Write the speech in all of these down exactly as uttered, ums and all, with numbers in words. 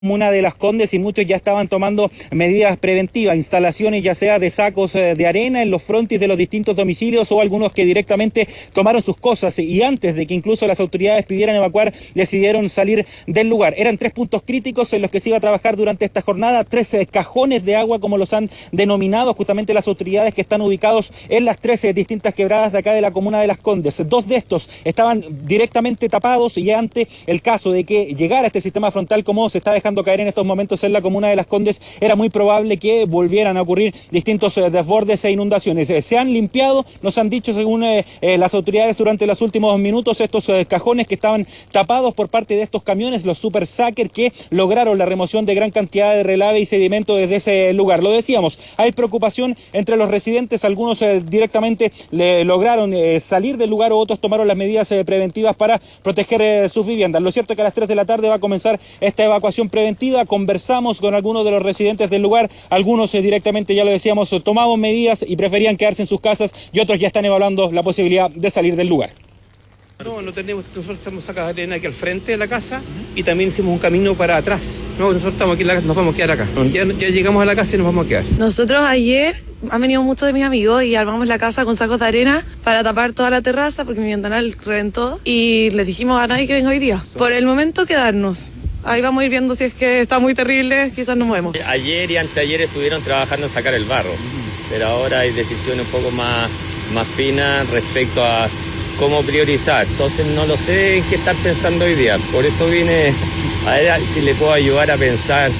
comuna de Las Condes y muchos ya estaban tomando medidas preventivas, instalaciones ya sea de sacos de arena en los frontis de los distintos domicilios o algunos que directamente tomaron sus cosas y antes de que incluso las autoridades pidieran evacuar decidieron salir del lugar. Eran tres puntos críticos en los que se iba a trabajar durante esta jornada, tres cajones de agua como los han denominado justamente las autoridades que están ubicados en las trece distintas quebradas de acá de la comuna de Las Condes. Dos de estos estaban directamente tapados y ante el caso de que llegara este sistema frontal como se está dejando caer en estos momentos en la comuna de Las Condes, era muy probable que volvieran a ocurrir distintos eh, desbordes e inundaciones. Eh, se han limpiado, nos han dicho según eh, eh, las autoridades durante los últimos minutos, estos eh, cajones que estaban tapados por parte de estos camiones, los Super Sacker, que lograron la remoción de gran cantidad de relave y sedimento desde ese lugar. Lo decíamos, hay preocupación entre los residentes, algunos eh, directamente le lograron eh, salir del lugar, o otros tomaron las medidas eh, preventivas para proteger eh, sus viviendas. Lo cierto es que a las tres de la tarde va a comenzar esta evacuación preventiva. Conversamos con algunos de los residentes del lugar, algunos eh, directamente, ya lo decíamos, tomaban medidas y preferían quedarse en sus casas y otros ya están evaluando la posibilidad de salir del lugar. No, no tenemos, nosotros estamos sacando arena aquí al frente de la casa y también hicimos un camino para atrás. No, nosotros estamos aquí, nos vamos a quedar acá. Ya, ya llegamos a la casa y nos vamos a quedar. Nosotros ayer han venido muchos de mis amigos y armamos la casa con sacos de arena para tapar toda la terraza porque mi ventanal reventó y les dijimos a nadie que venga hoy día. Por el momento quedarnos. Ahí vamos a ir viendo si es que está muy terrible, quizás nos movemos. Ayer y anteayer estuvieron trabajando en sacar el barro, pero ahora hay decisiones un poco más, más finas respecto a cómo priorizar. Entonces no lo sé en qué estar pensando hoy día. Por eso vine a ver si le puedo ayudar a pensar.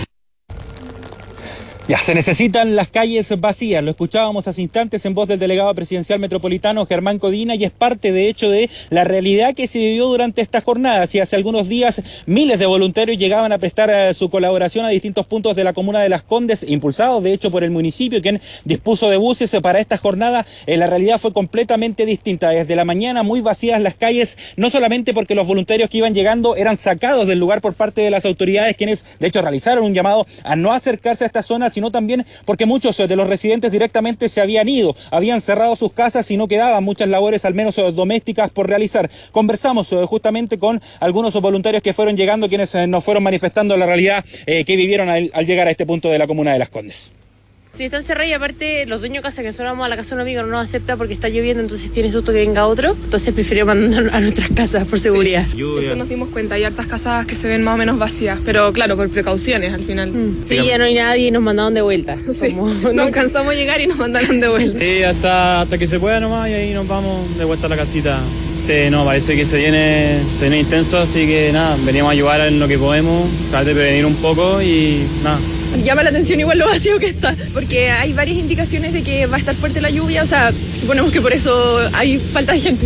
Ya, se necesitan las calles vacías, lo escuchábamos hace instantes en voz del delegado presidencial metropolitano Germán Codina y es parte de hecho de la realidad que se vivió durante esta jornada. Si hace algunos días miles de voluntarios llegaban a prestar uh, su colaboración a distintos puntos de la comuna de Las Condes, impulsados de hecho por el municipio, quien dispuso de buses para esta jornada, eh, la realidad fue completamente distinta. Desde la mañana muy vacías las calles, no solamente porque los voluntarios que iban llegando eran sacados del lugar por parte de las autoridades, quienes de hecho realizaron un llamado a no acercarse a esta zona, sino también porque muchos de los residentes directamente se habían ido, habían cerrado sus casas y no quedaban muchas labores, al menos domésticas, por realizar. Conversamos justamente con algunos voluntarios que fueron llegando, quienes nos fueron manifestando la realidad eh, que vivieron al, al llegar a este punto de la comuna de Las Condes. Sí, están cerrados y aparte los dueños de casa que nosotros vamos a la casa de un amigo no nos acepta porque está lloviendo, entonces tiene susto que venga otro, entonces prefiero mandarnos a nuestras casas por seguridad. Sí, eso nos dimos cuenta, hay hartas casas que se ven más o menos vacías, pero claro, por precauciones al final. Mm. Sí, ya no hay nadie y nos mandaron de vuelta. Sí, como, no nos cansamos de llegar y nos mandaron de vuelta. Sí, hasta, hasta que se pueda nomás y ahí nos vamos de vuelta a la casita. Sí, no, parece que se viene, se viene intenso, así que nada, venimos a ayudar en lo que podemos, tratar de prevenir un poco y nada. Llama la atención igual lo vacío que está, porque hay varias indicaciones de que va a estar fuerte la lluvia, o sea, suponemos que por eso hay falta de gente.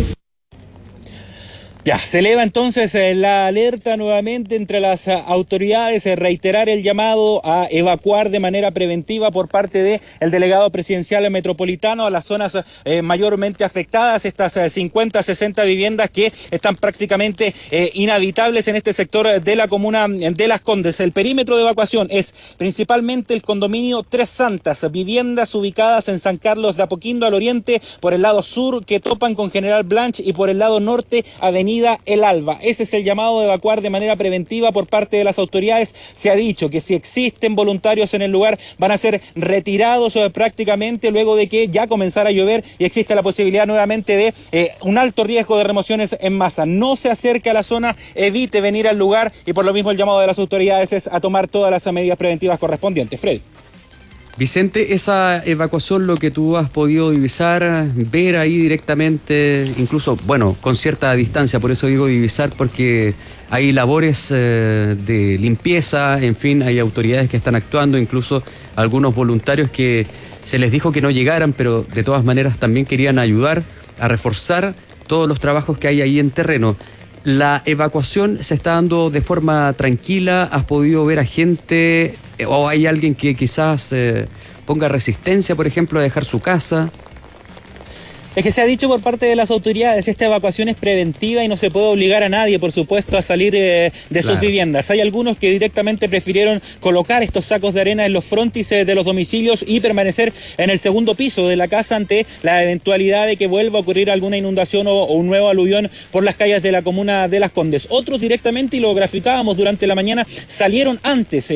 Ya, se eleva entonces eh, la alerta nuevamente entre las uh, autoridades, eh, reiterar el llamado a evacuar de manera preventiva por parte del delegado presidencial metropolitano a las zonas eh, mayormente afectadas, estas eh, cincuenta, sesenta viviendas que están prácticamente eh, inhabitables en este sector de la comuna de Las Condes. El perímetro de evacuación es principalmente el condominio Tres Santas, viviendas ubicadas en San Carlos de Apoquindo al oriente, por el lado sur que topan con General Blanch y por el lado norte Avenida El Alba. Ese es el llamado de evacuar de manera preventiva por parte de las autoridades. Se ha dicho que si existen voluntarios en el lugar van a ser retirados eh, prácticamente luego de que ya comenzara a llover y existe la posibilidad nuevamente de eh, un alto riesgo de remociones en masa. No se acerque a la zona, evite venir al lugar y por lo mismo el llamado de las autoridades es a tomar todas las medidas preventivas correspondientes. Freddy. Vicente, esa evacuación, lo que tú has podido divisar, ver ahí directamente, incluso, bueno, con cierta distancia, por eso digo divisar, porque hay labores eh, de limpieza, en fin, hay autoridades que están actuando, incluso algunos voluntarios que se les dijo que no llegaran, pero de todas maneras también querían ayudar a reforzar todos los trabajos que hay ahí en terreno. ¿La evacuación se está dando de forma tranquila? ¿Has podido ver a gente o hay alguien que quizás eh, ponga resistencia, por ejemplo, a dejar su casa? Es que se ha dicho por parte de las autoridades, esta evacuación es preventiva y no se puede obligar a nadie, por supuesto, a salir eh, de Claro. sus viviendas. Hay algunos que directamente prefirieron colocar estos sacos de arena en los frontis eh, de los domicilios y permanecer en el segundo piso de la casa ante la eventualidad de que vuelva a ocurrir alguna inundación o, o un nuevo aluvión por las calles de la comuna de Las Condes. Otros directamente, y lo graficábamos durante la mañana, salieron antes